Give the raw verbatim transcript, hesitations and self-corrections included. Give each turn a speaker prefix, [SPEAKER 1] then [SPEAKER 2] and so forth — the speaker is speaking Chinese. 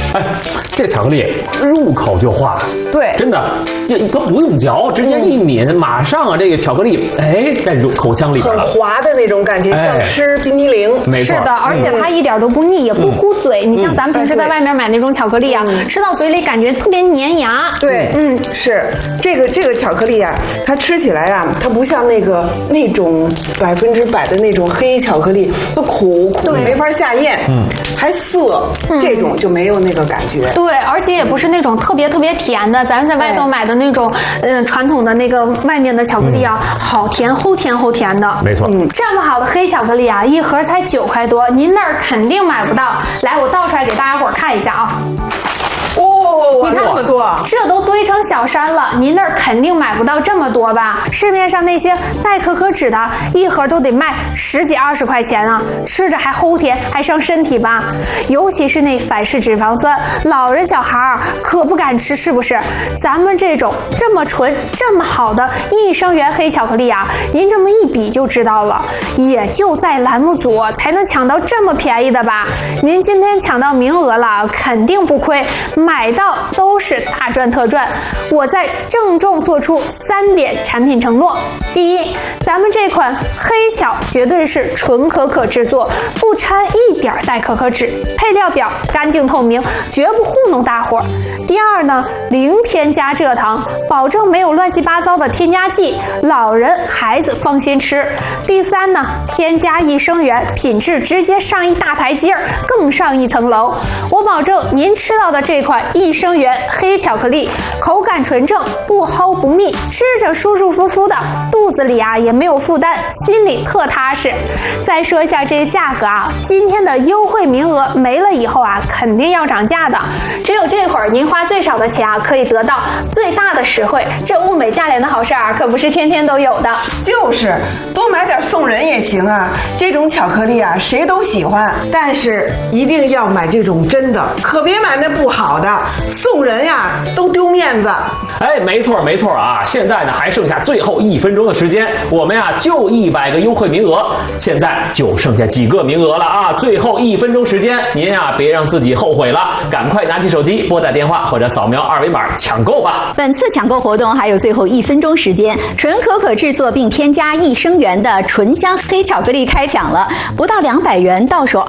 [SPEAKER 1] 哎，这巧克力入口就化，
[SPEAKER 2] 对，
[SPEAKER 1] 真的，这都不用嚼，直接一抿，马上啊，这个巧克力哎在入口腔里边了，
[SPEAKER 2] 很滑的那种感觉，像吃冰激凌。
[SPEAKER 1] 没错，
[SPEAKER 3] 是的，而且它一点都不腻，也不糊嘴。你像咱们平时在外面买那种巧克力啊，吃到嘴里感觉特别粘牙。
[SPEAKER 2] 对，嗯，是这个这个巧克力啊，它吃起来啊，它不像那个那种百分之百的那种黑巧克力，它苦苦没法下咽，嗯，还涩，这种就没有那个感觉。
[SPEAKER 3] 对，而且也不是那种特别特别甜的，咱们在外头买的那种，嗯，传统的那个外面的巧克力啊，好甜，齁甜齁甜的。
[SPEAKER 1] 没错，
[SPEAKER 3] 嗯，这么好的黑巧克力啊，一盒才九块多，您那儿肯定买不到。来，我倒出来给大家伙儿看一下啊。
[SPEAKER 2] 哦，
[SPEAKER 3] 你看
[SPEAKER 2] 这么多，
[SPEAKER 3] 这都堆成小山了，您那儿肯定买不到这么多吧？市面上那些带可可脂的，一盒都得卖十几二十块钱啊，吃着还齁甜，还伤身体吧？尤其是那反式脂肪酸，老人小孩儿可不敢吃，是不是？咱们这种这么纯、这么好的益生元黑巧克力啊，您这么一比就知道了，也就在栏目组才能抢到这么便宜的吧？您今天抢到名额了，肯定不亏。买到都是大赚特赚。我在郑重做出三点产品承诺：第一，咱们这款黑巧绝对是纯可可制作，不掺一点代可可脂，配料表干净透明，绝不糊弄大伙儿。第二呢，零添加蔗糖，保证没有乱七八糟的添加剂，老人孩子放心吃。第三呢，添加益生元，品质直接上一大台阶儿，更上一层楼。我保证您吃到的这款益生元黑巧克力口感纯正，不齁不密，吃着舒舒服服的，肚子里啊也没有负担，心里特踏实。再说一下这个价格啊，今天的优惠名额没了以后啊，肯定要涨价的。只有这会儿您花最少的钱啊，可以得到最大的实惠。这物美价廉的好事啊，可不是天天都有的。
[SPEAKER 2] 就是多买点送人也行啊，这种巧克力啊，谁都喜欢，但是一定要买这种真的，可别买那不好的，送人呀都丢面子。
[SPEAKER 1] 哎，没错没错啊！现在呢还剩下最后一分钟的时间，我们呀就一百个优惠名额，现在就剩下几个名额了啊！最后一分钟时间，您呀别让自己后悔了，赶快拿起手机拨打电话或者扫描二维码抢购吧！
[SPEAKER 4] 本次抢购活动还有最后一分钟时间，纯可可制作并添加益生元的醇香黑巧克力开抢了，不到两百元到手